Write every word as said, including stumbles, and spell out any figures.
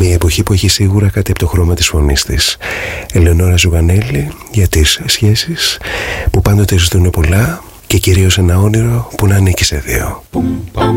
Μια εποχή που έχει σίγουρα κάτι από το χρώμα της φωνής της. Ελεονόρα Ζουγανέλη, για τις σχέσεις που πάντοτε ζητούν πολλά και κυρίως ένα όνειρο που να ανήκει σε δύο.